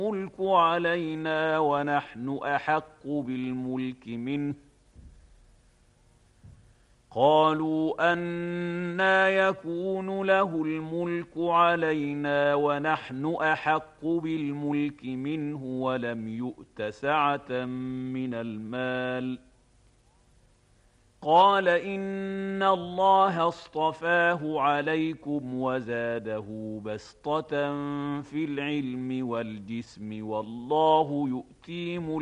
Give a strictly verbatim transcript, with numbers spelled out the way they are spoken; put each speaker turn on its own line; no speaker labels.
الملك علينا ونحن أحق بالملك منه قالوا أنى يكون له الملك علينا ونحن أحق بالملك منه ولم يؤت سعة من المال قال إن الله اصطفاه عليكم وزاده بسطة في العلم والجسم والله يؤتي ملكه